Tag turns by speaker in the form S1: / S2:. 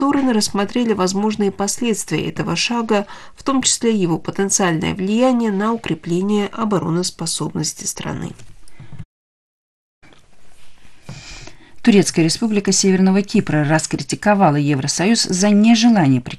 S1: Стороны рассмотрели возможные последствия этого шага, в том числе его потенциальное влияние на укрепление обороноспособности страны.
S2: Турецкая республика Северного Кипра раскритиковала Евросоюз за нежелание